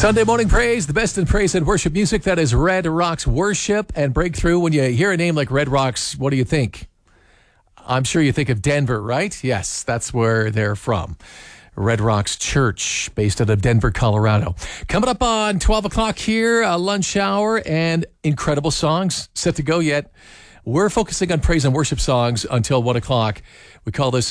Sunday morning praise, the best in praise and worship music. That is Red Rocks Worship and Breakthrough. When you hear a name like Red Rocks, what do you think? I'm sure you think of Denver, right? Yes, that's where they're from. Red Rocks Church, based out of Denver, Colorado. Coming up on 12 o'clock here, a lunch hour and incredible songs set to go yet. We're focusing on praise and worship songs until 1 o'clock. We call this